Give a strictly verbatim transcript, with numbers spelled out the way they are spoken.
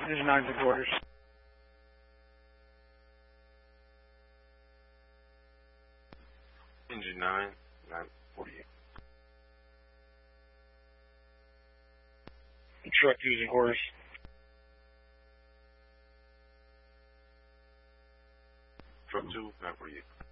Engine nine to quarters. Engine nine, nine forty-eight. Truck using quarters. Truck two, nine forty-eight.